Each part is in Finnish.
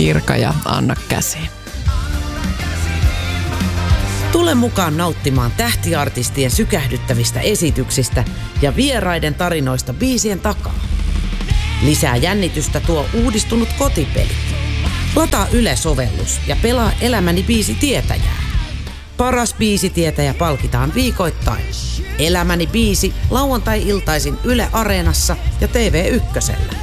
Kirka ja Anna käsiin. Tule mukaan nauttimaan tähtiartistien sykähdyttävistä esityksistä ja vieraiden tarinoista biisien takaa. Lisää jännitystä tuo uudistunut kotipeli. Lataa Yle-sovellus ja pelaa Elämäni biisitietäjää. Paras biisitietäjä palkitaan viikoittain. Elämäni biisi lauantai-iltaisin Yle Areenassa ja TV1:llä.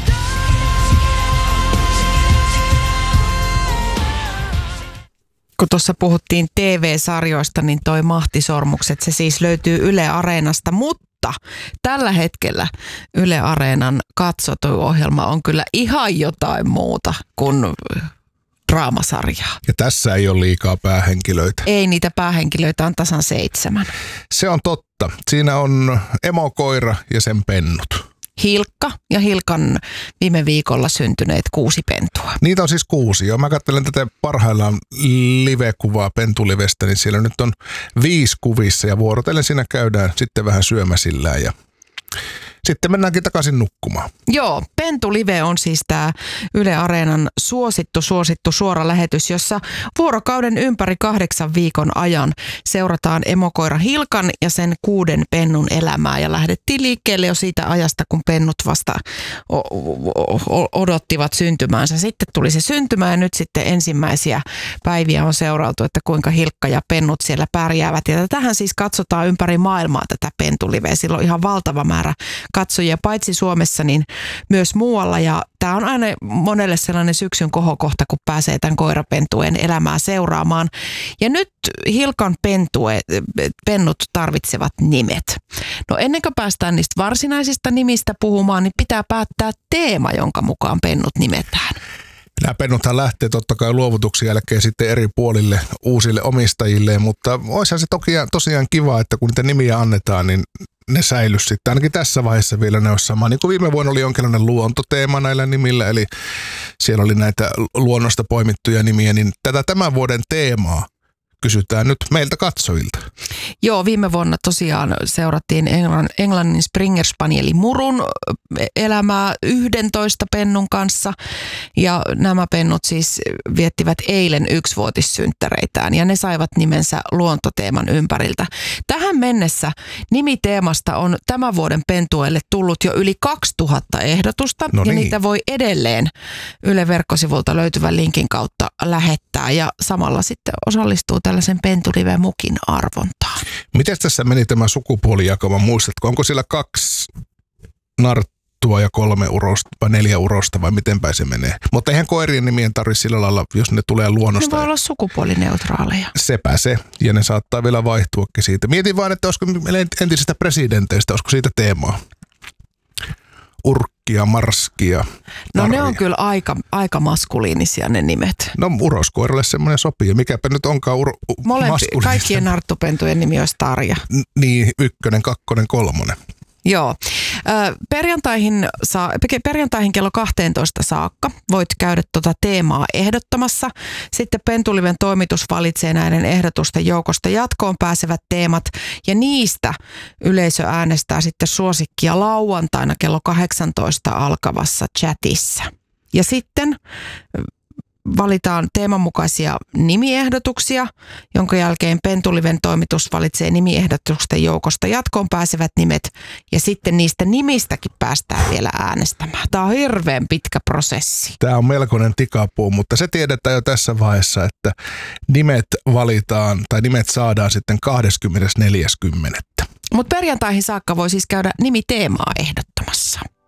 Kun tuossa puhuttiin TV-sarjoista, niin toi Mahtisormukset, se siis löytyy Yle Areenasta, mutta tällä hetkellä Yle Areenan katsotuohjelma on kyllä ihan jotain muuta kuin draamasarjaa. Ja tässä ei ole liikaa päähenkilöitä. Ei, niitä päähenkilöitä on tasan 7. Se on totta. Siinä on emokoira ja sen pennut. Hilkka ja Hilkan viime viikolla syntyneet 6 pentua. Niitä on siis 6. Joo, mä katselen tätä parhaillaan live-kuvaa pentulivestä, niin siellä nyt on 5 kuvissa ja vuorotellen siinä käydään sitten vähän syömäsillään ja sitten mennäänkin takaisin nukkumaan. Joo, Pentulive on siis tämä Yle Areenan suosittu suora lähetys, jossa vuorokauden ympäri 8 viikon ajan seurataan emokoira Hilkan ja sen 6 pennun elämää. Ja lähdettiin liikkeelle jo siitä ajasta, kun pennut vasta odottivat syntymäänsä. Sitten tuli se syntymä ja nyt sitten ensimmäisiä päiviä on seurautu, että kuinka Hilkka ja pennut siellä pärjäävät. Ja tähän siis katsotaan ympäri maailmaa tätä Pentuliveä. Sillä on ihan valtava määrä katsojia paitsi Suomessa, niin myös muualla. Ja tämä on aina monelle sellainen syksyn kohokohta, kun pääsee tämän koirapentuen elämää seuraamaan. Ja nyt Hilkan pennut tarvitsevat nimet. No ennen kuin päästään niistä varsinaisista nimistä puhumaan, niin pitää päättää teema, jonka mukaan pennut nimetään. Nämä pennuthan lähtee totta kai luovutuksen jälkeen sitten eri puolille uusille omistajille, mutta olisihan se tosiaan kiva, että kun niitä nimiä annetaan, niin ne säilyisi sitten. Ainakin tässä vaiheessa vielä ne olisi sama. Niin kuin viime vuonna oli jonkinlainen luontoteema näillä nimillä, eli siellä oli näitä luonnosta poimittuja nimiä, niin tätä tämän vuoden teemaa kysytään nyt meiltä katsojilta. Joo, viime vuonna tosiaan seurattiin Englannin Springer Spanieli Murun elämää 11 pennun kanssa. Ja nämä pennut siis viettivät eilen 1-vuotissynttäreitään ja ne saivat nimensä luontoteeman ympäriltä. Tähän mennessä nimiteemasta on tämän vuoden pentueille tullut jo yli 2000 ehdotusta. No niin. Ja niitä voi edelleen Yle verkkosivulta löytyvän linkin kautta lähettää ja samalla sitten osallistuu tällaisen Pentulive-mukin arvontaan. Miten tässä meni tämä sukupuolijakoma? Muistatko, onko siellä 2 narttua ja 3 urosta vai 4 urosta vai miten päin se menee? Mutta eihän koirien nimien tarvitse sillä lailla, jos ne tulee luonnosta. Ne voi olla sukupuolineutraaleja. Sepä se. Ja ne saattaa vielä vaihtuakin siitä. Mietin vaan, että olisiko entisistä presidenteistä, olisiko siitä teemaa? Urkkia, marskia. No ne on kyllä aika maskuliinisia ne nimet. No uroskoiralle semmoinen sopii. Ja mikäpä nyt onkaan maskuliinista. Kaikkien narttupentujen nimi olisi Tarja. Niin, 1, 2, 3. Joo. Perjantaihin kello 12 saakka voit käydä tuota teemaa ehdottamassa. Sitten Pentuliven toimitus valitsee näiden ehdotusten joukosta jatkoon pääsevät teemat ja niistä yleisö äänestää sitten suosikkia lauantaina kello 18 alkavassa chatissa. Ja sitten valitaan teeman mukaisia nimiehdotuksia, jonka jälkeen Pentuliven toimitus valitsee nimiehdotusten joukosta jatkoon pääsevät nimet ja sitten niistä nimistäkin päästään vielä äänestämään. Tämä on hirveän pitkä prosessi. Tämä on melkoinen tikapuu, mutta se tiedetään jo tässä vaiheessa, että nimet valitaan tai nimet saadaan sitten 24.10. Mutta perjantaihin saakka voi siis käydä nimiteemaa ehdottamassa.